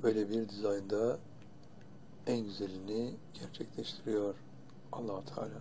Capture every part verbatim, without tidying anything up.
böyle bir dizaynda en güzelini gerçekleştiriyor Allah Teala.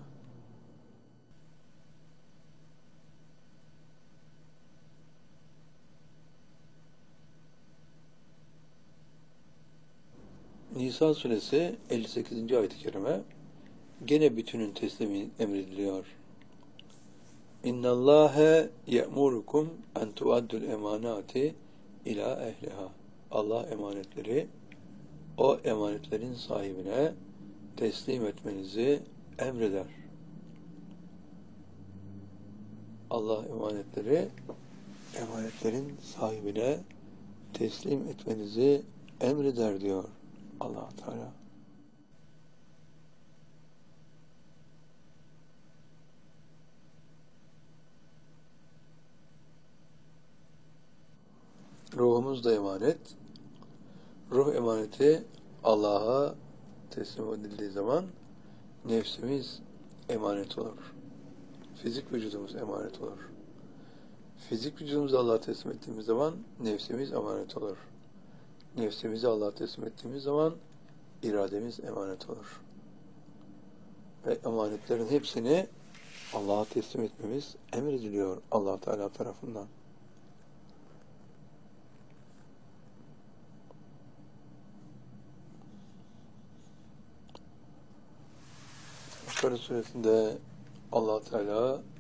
Nisa suresi elli sekizinci ayet-i kerime gene bütünün teslimi emrediliyor. İnna Allahe ye'murukum en tuaddul emanati ila ehliha. Allah emanetleri o emanetlerin sahibine teslim etmenizi emreder. Allah emanetleri emanetlerin sahibine teslim etmenizi emreder diyor Allah Teala. Ruhumuz da emanet. Ruh emaneti Allah'a teslim edildiği zaman nefsimiz emanet olur. Fizik vücudumuz emanet olur. Fizik vücudumuzu Allah'a teslim ettiğimiz zaman nefsimiz emanet olur. Nefsimizi Allah'a teslim ettiğimiz zaman irademiz emanet olur. Ve emanetlerin hepsini Allah'a teslim etmemiz emrediliyor Allah Teala tarafından. Bakara suresinde Allah Teala